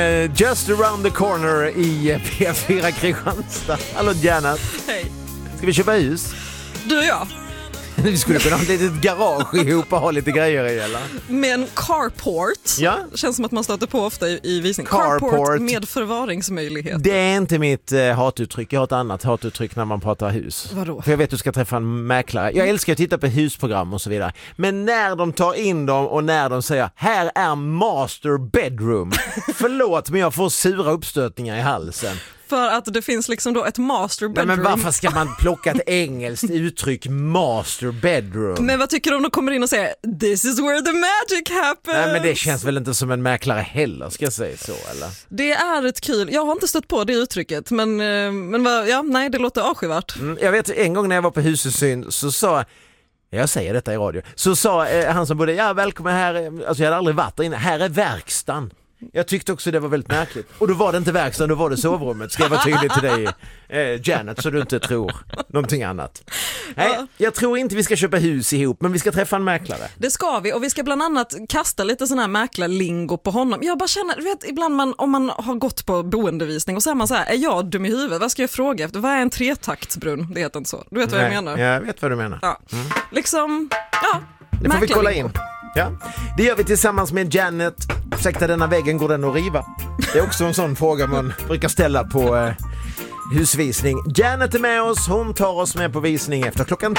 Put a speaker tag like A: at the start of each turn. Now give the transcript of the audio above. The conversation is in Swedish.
A: Just around the corner i P4 Kristianstad. Hallå Janet.
B: Hej.
A: Ska vi köpa hus?
B: Du och jag.
A: Vi skulle kunna ha ett litet garage ihop och ha lite grejer i eller?
B: Med en carport.
A: Ja.
B: Känns som att man stöter på ofta i visning.
A: Carport
B: med förvaringsmöjlighet.
A: Det är inte mitt hatuttryck. Jag har ett annat hatuttryck när man pratar hus.
B: Vadå?
A: För jag vet att du ska träffa en mäklare. Jag älskar att titta på husprogram och så vidare. Men när de tar in dem och när de säger här är master bedroom. Förlåt men jag får sura uppstötningar i halsen.
B: För att det finns liksom då ett master bedroom.
A: Nej, men varför ska man plocka ett engelskt uttryck master bedroom?
B: Men vad tycker du om de kommer in och säger this is where the magic happens?
A: Nej men det känns väl inte som en mäklare heller, ska jag säga så eller?
B: Det är ett kul, jag har inte stött på det uttrycket men nej det låter avskyvärt.
A: Jag vet en gång när jag var på Husesyn så sa jag säger detta i radio, så sa han som bodde, ja välkommen här, alltså jag hade aldrig varit där inne, här är verkstaden. Jag tyckte också det var väldigt märkligt. Och då var det inte verkstaden, då var det sovrummet. Ska jag vara tydlig till dig, Janet, så du inte tror någonting annat. Nej, jag tror inte vi ska köpa hus ihop, men vi ska träffa en mäklare.
B: Det ska vi, och vi ska bland annat kasta lite sån här mäklarlingo på honom. Jag bara känner, du vet, ibland om man har gått på boendevisning och så är man så här, är jag dum i huvudet? Vad ska jag fråga efter? Vad är en tretaktsbrunn? Det heter inte så. Du vet vad jag menar?
A: Jag vet vad du menar.
B: Ja. Liksom, ja.
A: Det får vi kolla in. Ja. Det gör vi tillsammans med Janet. Ursäkta, denna väggen, går den att riva? Det är också en sån fråga man brukar ställa på husvisning. Janet är med oss, hon tar oss med på visning efter 10:00.